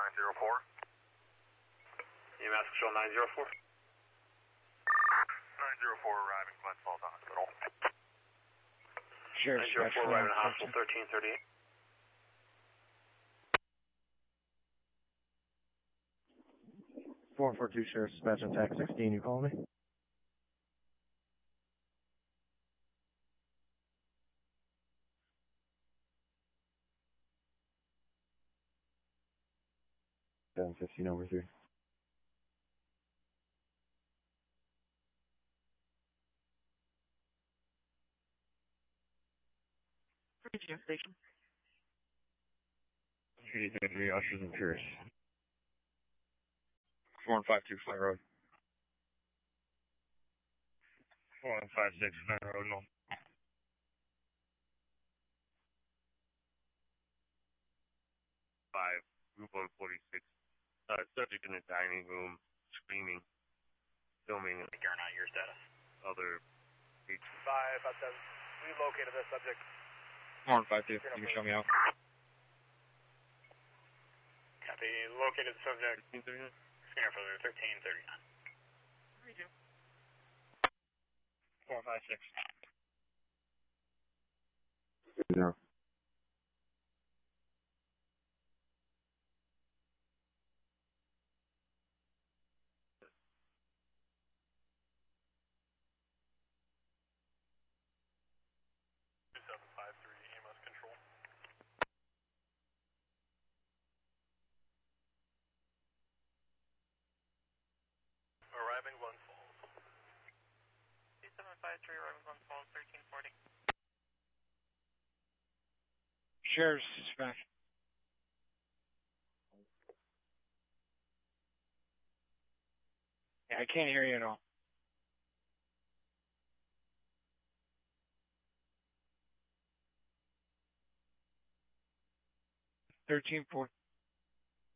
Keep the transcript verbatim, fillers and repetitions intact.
nine zero four. E M S Control nine zero four. nine zero four arriving Glens Falls Hospital. Sheriff nine zero four arriving Hospital thirteen thirty-eight. four four two Sheriff Dispatch on Tac sixteen, you call me? seven fifteen over three. Region Station. three three Ushers and Pierce. four one five two Flight Road. four one five six Flight Road, no. five, Group one forty-six. Uh, subject in the dining room, screaming, filming. You're not your status. Other five, five, seven. We located the subject. four one five two, you can show me out. Copy, located the subject. fifteen thirty-nine. Scanner for thirteen thirty-nine. Region. four five six. No. two seven five three E M S Control. Arriving Glens Falls. two seven five three arriving Glens Falls thirteen forty. Sheriff's Dispatch. Yeah, I can't hear you at all. thirteen forty.